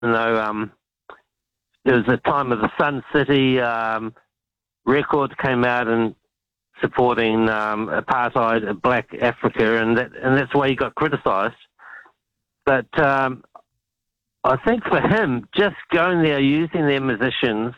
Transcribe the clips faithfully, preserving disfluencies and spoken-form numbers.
You know, um, there was a time of the Sun City um, record came out and supporting um, apartheid, Black Africa, and that, and that's why he got criticised. But um, I think for him, just going there, using their musicians,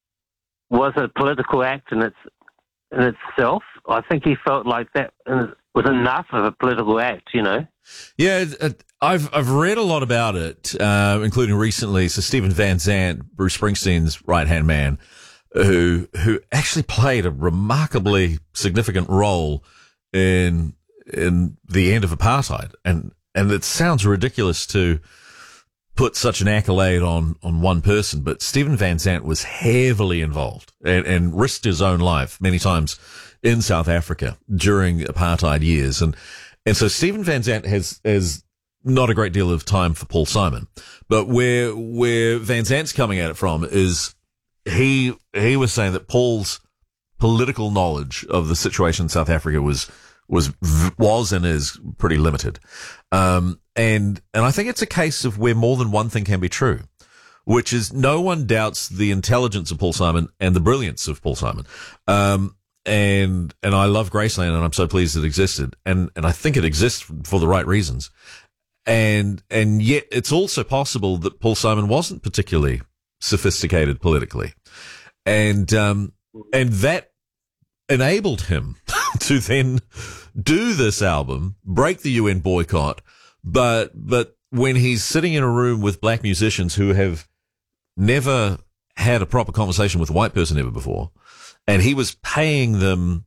was a political act in its in itself. I think he felt like that was enough of a political act, you know. Yeah, I've I've read a lot about it, uh, including recently. So Stephen Van Zandt, Bruce Springsteen's right hand man, who who actually played a remarkably significant role in in the end of apartheid, and and it sounds ridiculous to put such an accolade on on one person, but Stephen Van Zandt was heavily involved and, and risked his own life many times in South Africa during apartheid years, and and so Stephen Van Zandt has has not a great deal of time for Paul Simon, but where where Van Zandt's coming at it from is he he was saying that Paul's political knowledge of the situation in South Africa was was was and is pretty limited, um, and and I think it's a case of where more than one thing can be true, which is no one doubts the intelligence of Paul Simon and the brilliance of Paul Simon, um, and and I love Graceland, and I'm so pleased it existed, and and I think it exists for the right reasons. And, and yet it's also possible that Paul Simon wasn't particularly sophisticated politically. And, um, and that enabled him to then do this album, break the U N boycott. But, but when he's sitting in a room with black musicians who have never had a proper conversation with a white person ever before, and he was paying them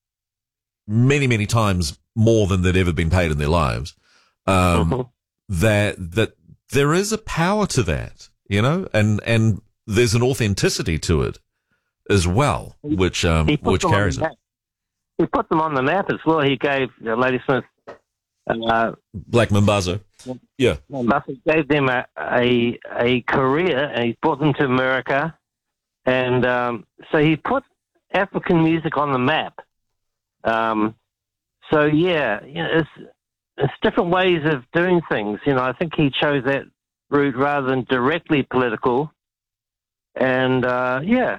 many, many times more than they'd ever been paid in their lives, Um, uh-huh. that, that there is a power to that, you know, and, and there's an authenticity to it as well, which, um, which carries it. He put them on the map as well. He gave uh, Ladysmith, uh, Black Mambazo. Yeah. Mambazo gave them a, a, a career, and he brought them to America. And, um, so he put African music on the map. Um, so yeah, you know, it's, It's different ways of doing things. You know, I think he chose that route rather than directly political. And, uh, yeah.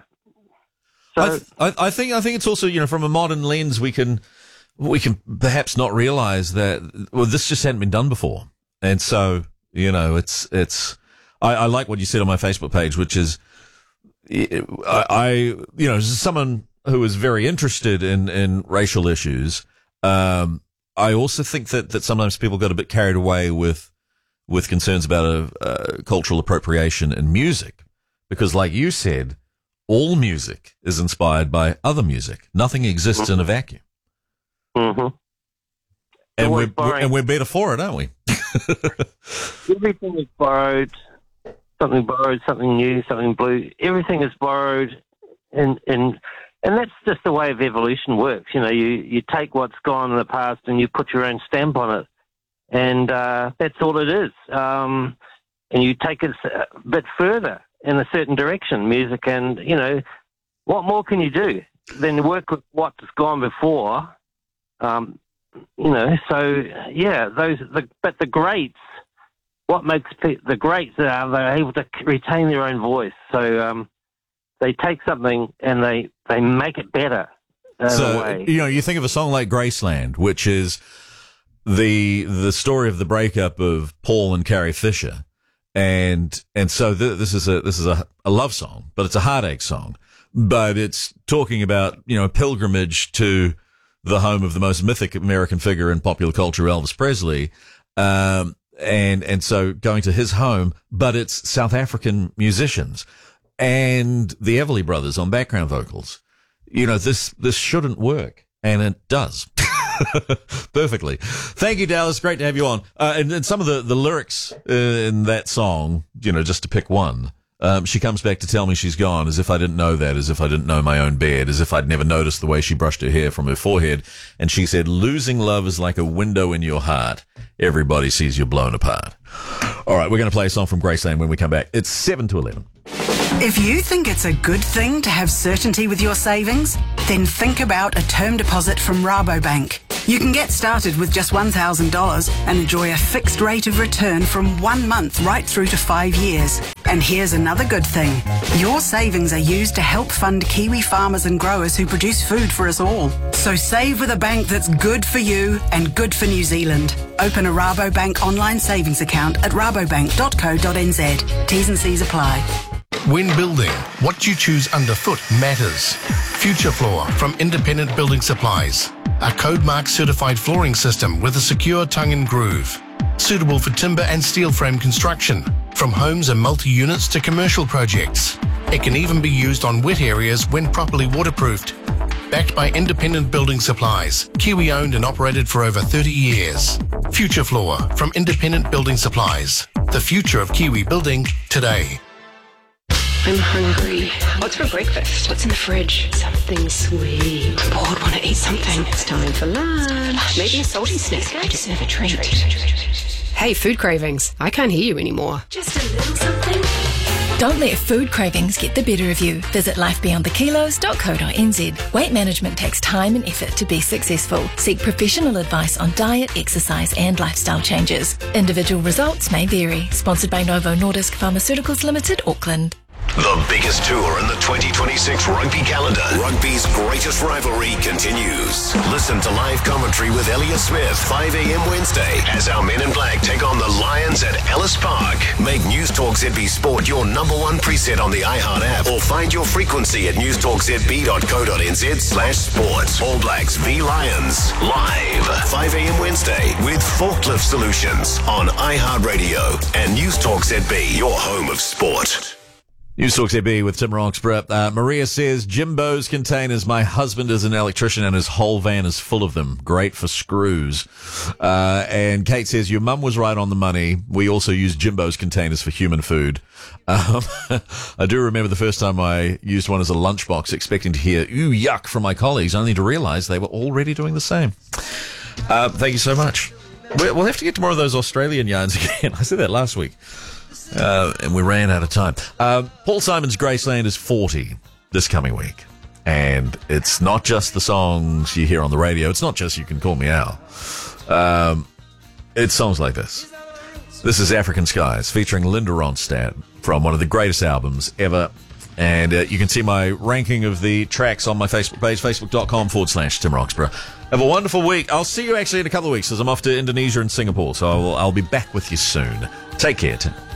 So I, th- I, I think, I think it's also, you know, from a modern lens, we can, we can perhaps not realize that, well, this just hadn't been done before. And so, you know, it's, it's, I, I like what you said on my Facebook page, which is, I, I you know, as someone who is very interested in, in racial issues, um, I also think that, that sometimes people got a bit carried away with with concerns about a, uh, cultural appropriation in music, because, like you said, all music is inspired by other music. Nothing exists mm-hmm. in a vacuum. Mm-hmm. And we're, we're and we're better for it, aren't we? Everything is borrowed. Something borrowed, something new, something blue. Everything is borrowed, and and. And that's just the way of evolution works. You know, you, you take what's gone in the past and you put your own stamp on it. And uh, that's all it is. Um, and you take it a bit further in a certain direction, music. And, you know, what more can you do than work with what's gone before? Um, you know, so, yeah, those. The, but the greats, what makes pe- the greats are they're able to retain their own voice. So, um, they take something and they, they make it better. So, you know, you think of a song like Graceland, which is the the story of the breakup of Paul and Carrie Fisher. And and so th- this is a this is a, a love song, but it's a heartache song. But it's talking about, you know, a pilgrimage to the home of the most mythic American figure in popular culture, Elvis Presley. Um, and and so going to his home, but it's South African musicians and the Everly Brothers on background vocals. You know, this, this shouldn't work. And it does. Perfectly. Thank you, Dallas. Great to have you on. Uh, and, and some of the, the lyrics in that song, you know, just to pick one, um, she comes back to tell me she's gone, as if I didn't know that, as if I didn't know my own bed, as if I'd never noticed the way she brushed her hair from her forehead. And she said, losing love is like a window in your heart. Everybody sees you blown apart. All right, we're going to play a song from Graceland when we come back. It's seven to eleven. If you think it's a good thing to have certainty with your savings, then think about a term deposit from Rabobank. You can get started with just one thousand dollars and enjoy a fixed rate of return from one month right through to five years. And here's another good thing. Your savings are used to help fund Kiwi farmers and growers who produce food for us all. So save with a bank that's good for you and good for New Zealand. Open a Rabobank online savings account at rabobank dot co dot n z. T's and C's apply. When building, what you choose underfoot matters. Future Floor from Independent Building Supplies. A code mark certified flooring system with a secure tongue and groove. Suitable for timber and steel frame construction, from homes and multi-units to commercial projects. It can even be used on wet areas when properly waterproofed. Backed by Independent Building Supplies, Kiwi owned and operated for over thirty years. Future Floor from Independent Building Supplies. The future of Kiwi building today. I'm hungry. What's for breakfast? What's in the fridge? Something sweet. I'm bored, want to eat something. It's time for lunch. Maybe a salty snack. I deserve a treat. Hey, food cravings. I can't hear you anymore. Just a little something. Don't let food cravings get the better of you. Visit life beyond the kilos dot co dot n z. Weight management takes time and effort to be successful. Seek professional advice on diet, exercise and lifestyle changes. Individual results may vary. Sponsored by Novo Nordisk Pharmaceuticals Limited, Auckland. The biggest tour in the twenty twenty-six rugby calendar. Rugby's greatest rivalry continues. Listen to live commentary with Elliot Smith, five a.m. Wednesday, as our men in black take on the Lions at Ellis Park. Make News Talk Z B Sport your number one preset on the iHeart app, or find your frequency at newstalkzb dot co dot n z slash sports. All Blacks v Lions, live, five a.m. Wednesday, with Forklift Solutions on iHeartRadio and News Talk Z B, your home of sport. News Talk Z B with Tim Roxburgh. Uh, Maria says, Jimbo's containers. My husband is an electrician and his whole van is full of them. Great for screws. Uh, and Kate says, your mum was right on the money. We also use Jimbo's containers for human food. Um, I do remember the first time I used one as a lunchbox, expecting to hear, ooh, yuck, from my colleagues, only to realize they were already doing the same. Uh, thank you so much. We'll have to get to more of those Australian yarns again. I said that last week. Uh, and we ran out of time. Uh, Paul Simon's Graceland is forty this coming week. And it's not just the songs you hear on the radio. It's not just You Can Call Me Al. Um, it's songs like this. This is African Skies featuring Linda Ronstadt from one of the greatest albums ever. And uh, you can see my ranking of the tracks on my Facebook page, facebook.com forward slash Tim Roxburgh. Have a wonderful week. I'll see you actually in a couple of weeks as I'm off to Indonesia and Singapore. So I'll, I'll be back with you soon. Take care, Tim.